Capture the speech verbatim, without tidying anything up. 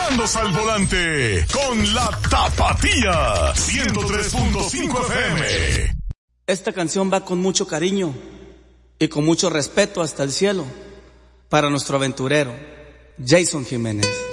Mandándose al volante con la Tapatía ciento tres punto cinco F M. Esta canción va con mucho cariño y con mucho respeto hasta el cielo para nuestro aventurero, Jason Jiménez.